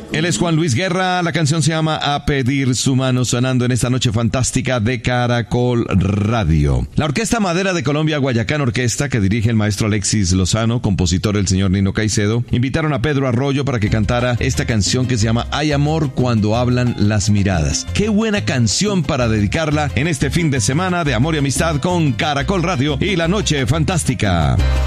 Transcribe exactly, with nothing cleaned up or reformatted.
Él es Juan Luis Guerra, la canción se llama A Pedir Su Mano, sonando en esta noche fantástica de Caracol Radio. La Orquesta Madera de Colombia, Guayacán Orquesta, que dirige el maestro Alexis Lozano, compositor el señor Nino Caicedo, invitaron a Pedro Arroyo para que cantara esta canción que se llama Hay amor cuando hablan las miradas. Qué buena canción para dedicarla en este fin de semana de amor y amistad con Caracol Radio y la noche fantástica.